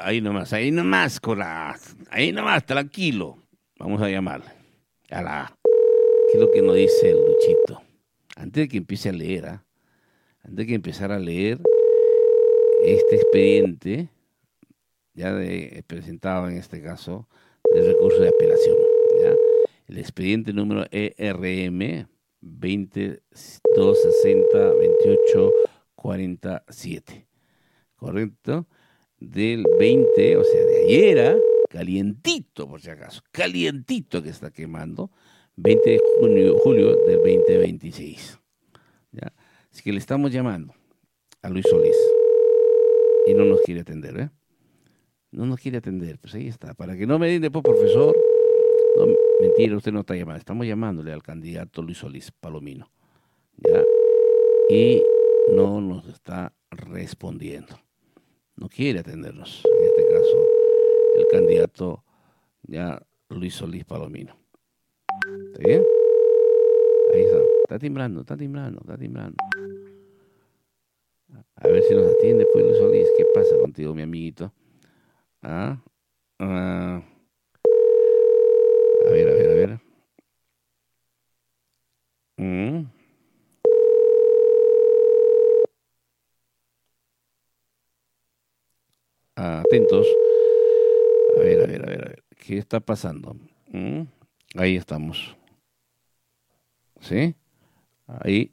ahí nomás, ahí nomás, tranquilo. Vamos a llamarle. ¿Qué es lo que nos dice el Luchito? Antes de que empiece a leer, antes de que empezar a leer este expediente, presentado en este caso, del recurso de apelación, ¿ya? El expediente número ERM 2260 28 47, ¿correcto? Del 20, o sea, de ayer, calientito, por si acaso, calientito que está quemando, 20 de julio del 2026. ¿Ya? Así que le estamos llamando a Luis Solís y no nos quiere atender, ¿eh? No nos quiere atender, pues ahí está. Para que no me digan después, profesor, no, mentira, usted no está llamando. Estamos llamándole al candidato Luis Solís Palomino, ¿ya? Y no nos está respondiendo. No quiere atendernos, en este caso, el candidato ya Luis Solís Palomino. ¿Está bien? Ahí está. Está timbrando. A ver si nos atiende, pues, Luis Solís. ¿Qué pasa contigo, mi amiguito? A ver. Mm. Atentos. A ver. ¿Qué está pasando? Ahí estamos. ¿Sí? Ahí.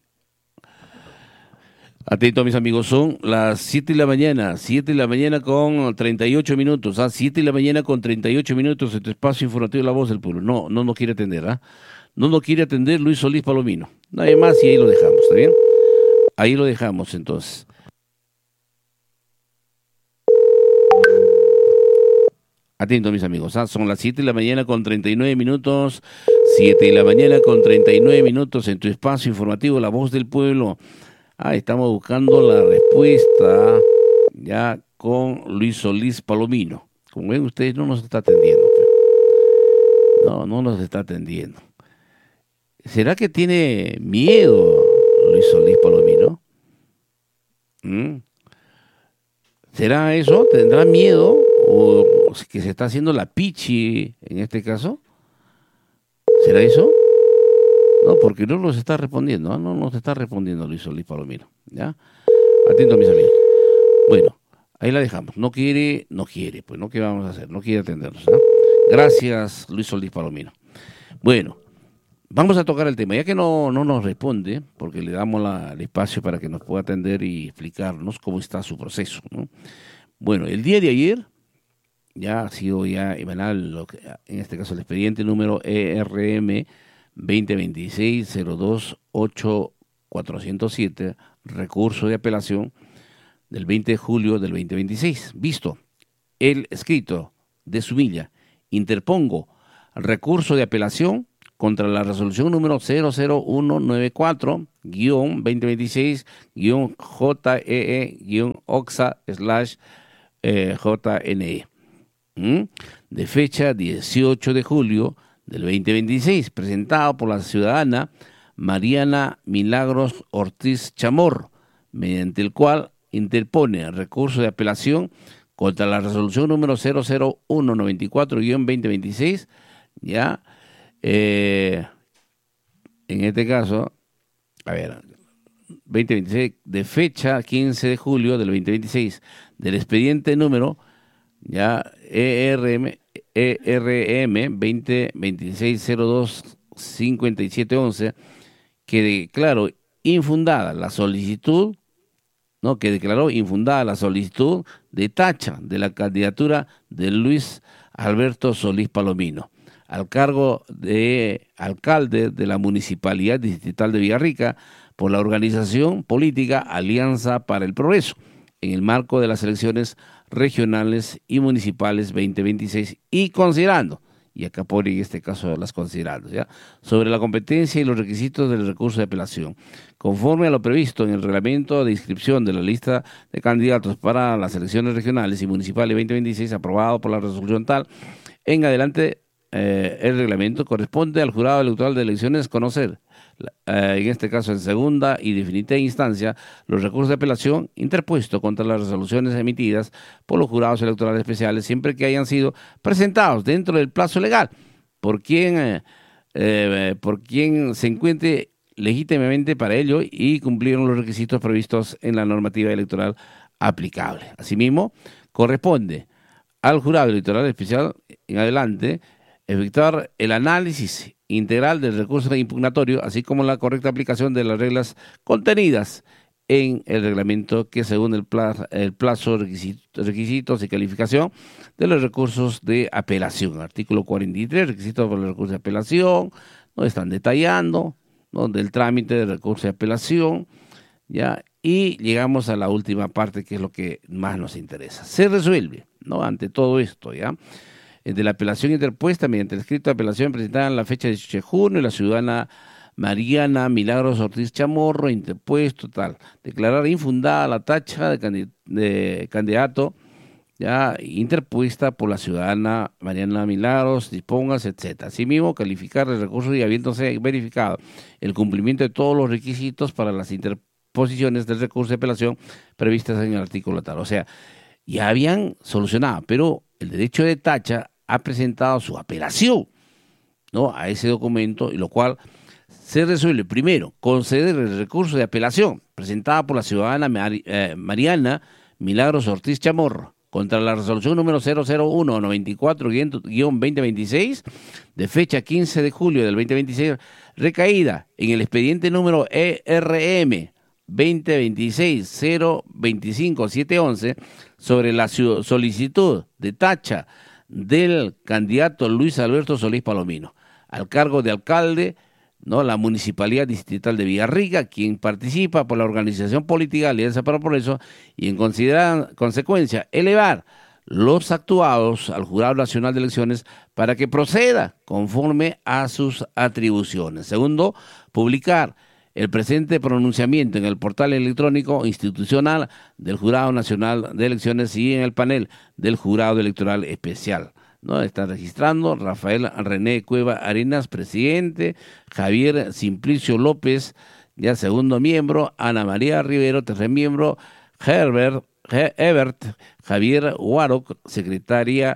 Atento, mis amigos, son las 7 de la mañana, 7 de la mañana con 38 minutos, 7 de la mañana con 38 minutos en tu espacio informativo de La Voz del Pueblo. No nos quiere atender, No nos quiere atender Luis Solís Palomino. Nada más y ahí lo dejamos, ¿está bien? Ahí lo dejamos, entonces. Atento, mis amigos, son las 7 de la mañana con 39 minutos, 7 de la mañana con 39 minutos en tu espacio informativo La Voz del Pueblo. Estamos buscando la respuesta ya con Luis Solís Palomino. Como ven ustedes, no nos está atendiendo. No nos está atendiendo. ¿Será que tiene miedo Luis Solís Palomino? ¿Será eso? ¿Tendrá miedo? ¿O que se está haciendo la pichi en este caso? ¿Será eso? No, porque no nos está respondiendo, no nos está respondiendo Luis Solís Palomino, ¿ya? Atento, mis amigos. Bueno, ahí la dejamos. No quiere, pues, ¿no? ¿Qué vamos a hacer? No quiere atendernos, ¿no? Gracias, Luis Solís Palomino. Bueno, vamos a tocar el tema, ya que no nos responde, porque le damos el espacio para que nos pueda atender y explicarnos cómo está su proceso, ¿no? Bueno, el día de ayer ya ha sido emanado, en este caso, el expediente número ERM 2026-02-8407, recurso de apelación del 20 de julio del 2026. Visto el escrito de Sumilla, interpongo recurso de apelación contra la resolución número 00194-2026-JEE-OXA/JNE de fecha 18 de julio del 2026, presentado por la ciudadana Mariana Milagros Ortiz Chamorro, mediante el cual interpone recurso de apelación contra la resolución número 00194-2026, ya, en este caso, 2026, de fecha 15 de julio del 2026, del expediente número, ya, ERM 2026-02-5711, que declaró infundada la solicitud, que declaró infundada la solicitud de tacha de la candidatura de Luis Alberto Solís Palomino al cargo de alcalde de la Municipalidad Distrital de Villarrica por la organización política Alianza para el Progreso, en el marco de las elecciones regionales y municipales 2026 y considerando, y acá pone en este caso las considerando, ¿ya?, sobre la competencia y los requisitos del recurso de apelación, conforme a lo previsto en el reglamento de inscripción de la lista de candidatos para las elecciones regionales y municipales 2026, aprobado por la resolución tal, en adelante el reglamento, corresponde al jurado electoral de elecciones conocer, en este caso en segunda y definitiva instancia, los recursos de apelación interpuestos contra las resoluciones emitidas por los jurados electorales especiales, siempre que hayan sido presentados dentro del plazo legal por quien se encuentre legítimamente para ello y cumplieron los requisitos previstos en la normativa electoral aplicable. Asimismo, corresponde al jurado electoral especial en adelante efectuar el análisis integral del recurso impugnatorio, así como la correcta aplicación de las reglas contenidas en el reglamento que según el plazo, requisitos y calificación de los recursos de apelación. Artículo 43, requisitos para los recursos de apelación, no están detallando, ¿no?, del trámite de recurso de apelación, ¿ya? Y llegamos a la última parte, que es lo que más nos interesa. Se resuelve, ¿no?, ante todo esto, ¿ya?, de la apelación interpuesta mediante el escrito de apelación presentada en la fecha de 18 de junio, la ciudadana Mariana Milagros Ortiz Chamorro, interpuesto, tal, declarar infundada la tacha de candidato, ya interpuesta por la ciudadana Mariana Milagros, dispongas, etcétera. Asimismo, calificar el recurso y habiéndose verificado el cumplimiento de todos los requisitos para las interposiciones del recurso de apelación previstas en el artículo tal. O sea, ya habían solucionado, pero el derecho de tacha ha presentado su apelación, ¿no?, a ese documento, y lo cual se resuelve primero conceder el recurso de apelación presentada por la ciudadana Mariana Milagros Ortiz Chamorro contra la resolución número 001-94-2026 de fecha 15 de julio del 2026, recaída en el expediente número ERM 2026-025-711 sobre la solicitud de tacha del candidato Luis Alberto Solís Palomino al cargo de alcalde, ¿no?, la Municipalidad Distrital de Villarrica, quien participa por la organización política Alianza para el Progreso, y en consecuencia elevar los actuados al Jurado Nacional de Elecciones para que proceda conforme a sus atribuciones. Segundo, publicar el presente pronunciamiento en el portal electrónico institucional del Jurado Nacional de Elecciones y en el panel del Jurado Electoral Especial, ¿no? Están registrando Rafael René Cueva Arenas, presidente; Javier Simplicio López, ya segundo miembro; Ana María Rivero, tercer miembro; Hebert Javier Huaroc, secretaria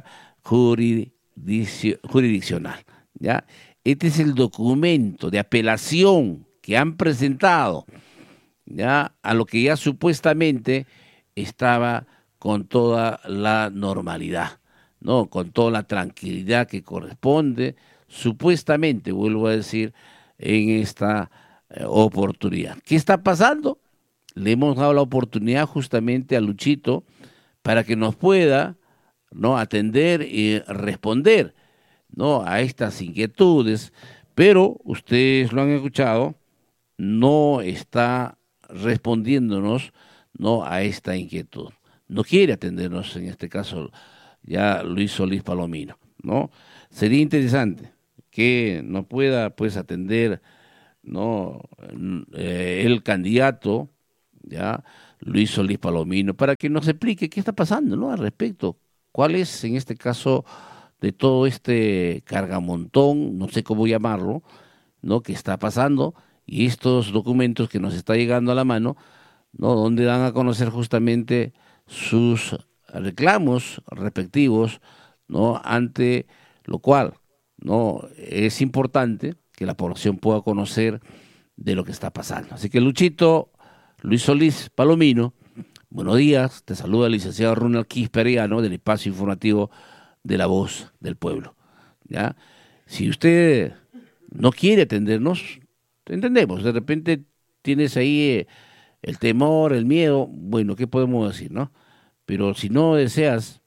jurisdiccional, ¿ya? Este es el documento de apelación que han presentado, ya, a lo que ya supuestamente estaba con toda la normalidad, ¿no?, con toda la tranquilidad que corresponde, supuestamente, vuelvo a decir, en esta oportunidad. ¿Qué está pasando? Le hemos dado la oportunidad justamente a Luchito para que nos pueda, ¿no?, atender y responder, ¿no?, a estas inquietudes, pero ustedes lo han escuchado, no está respondiéndonos, ¿no?, a esta inquietud. No quiere atendernos, en este caso, ya Luis Solís Palomino, ¿no? Sería interesante que nos pueda, pues, atender, ¿no?, el candidato, ya Luis Solís Palomino, para que nos explique qué está pasando, ¿no?, al respecto. ¿Cuál es, en este caso, de todo este cargamontón, no sé cómo llamarlo, ¿no?, que está pasando, y estos documentos que nos está llegando a la mano, ¿no?, donde dan a conocer justamente sus reclamos respectivos, ¿no?, ante lo cual, ¿no?, es importante que la población pueda conocer de lo que está pasando. Así que, Luchito, Luis Solís Palomino, buenos días, te saluda el licenciado Ronald Quisperiano del espacio informativo de La Voz del Pueblo, ¿ya? Si usted no quiere atendernos, entendemos, de repente tienes ahí el temor, el miedo, bueno, ¿qué podemos decir, no? Pero si no deseas,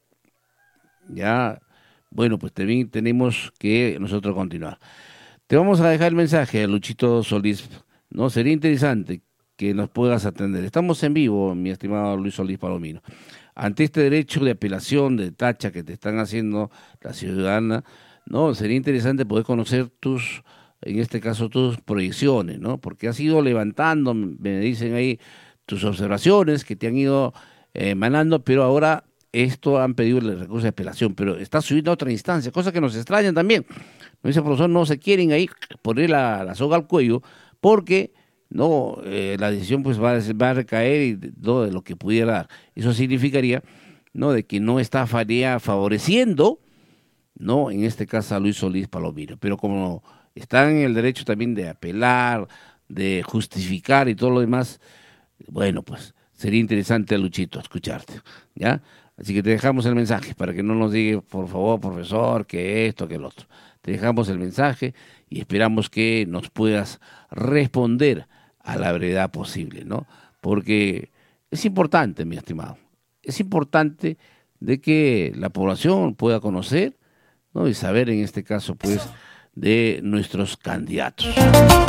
ya, bueno, pues también tenemos que nosotros continuar. Te vamos a dejar el mensaje, Luchito Solís, ¿no? Sería interesante que nos puedas atender. Estamos en vivo, mi estimado Luis Solís Palomino. Ante este derecho de apelación, de tacha que te están haciendo la ciudadana, ¿no?, sería interesante poder conocer en este caso, tus proyecciones, ¿no? Porque has ido levantando, me dicen ahí, tus observaciones que te han ido emanando, pero ahora esto han pedido el recurso de apelación, pero está subiendo a otra instancia, cosa que nos extraña también. Nos dice, profesor, no se quieren ahí poner la soga al cuello porque no la decisión pues va a recaer y todo de lo que pudiera dar. Eso significaría, ¿no?, de que no estaría favoreciendo, no, en este caso a Luis Solís Palomino, pero como están en el derecho también de apelar, de justificar y todo lo demás, bueno, pues sería interesante, Luchito, escucharte, ¿ya? Así que te dejamos el mensaje para que no nos diga, por favor, profesor, que esto, que el otro. Te dejamos el mensaje y esperamos que nos puedas responder a la brevedad posible, ¿no? Porque es importante, mi estimado, es importante de que la población pueda conocer, ¿no?, y saber en este caso, pues, de nuestros candidatos.